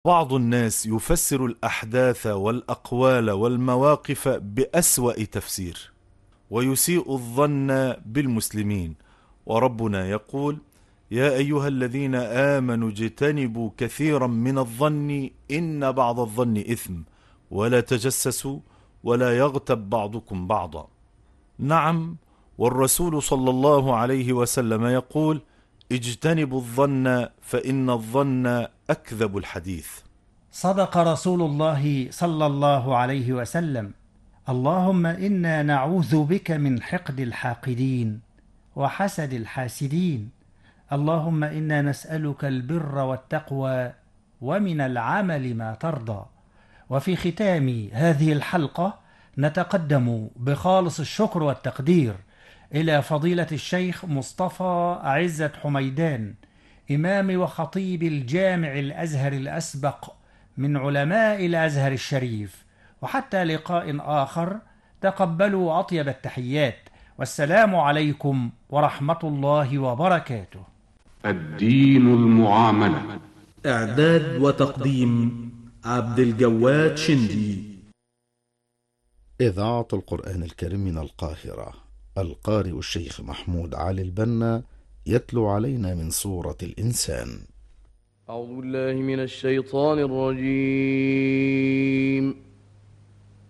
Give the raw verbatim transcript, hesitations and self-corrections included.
بعض الناس يفسر الأحداث والأقوال والمواقف بأسوأ تفسير، ويسيء الظن بالمسلمين، وربنا يقول: يا أيها الذين آمنوا اجتنبوا كثيرا من الظن إن بعض الظن إثم، ولا تجسسوا ولا يغتب بعضكم بعضا. نعم، والرسول صلى الله عليه وسلم يقول: اجتنبوا الظن فإن الظن أكذب الحديث. صدق رسول الله صلى الله عليه وسلم: اللهم إنا نعوذ بك من حقد الحاقدين وحسد الحاسدين، اللهم إنا نسألك البر والتقوى ومن العمل ما ترضى. وفي ختام هذه الحلقة نتقدم بخالص الشكر والتقدير إلى فضيلة الشيخ مصطفى عزت حميدان، إمام وخطيب الجامع الأزهر الأسبق من علماء الأزهر الشريف. وحتى لقاء آخر، تقبلوا أطيب التحيات، والسلام عليكم ورحمة الله وبركاته. الدين المعاملة. إعداد وتقديم عبد الجواد شندي. إذاعة القرآن الكريم من القاهرة، القارئ الشيخ محمود علي البنا يتلو علينا من سورة الإنسان. أعوذ بالله من الشيطان الرجيم.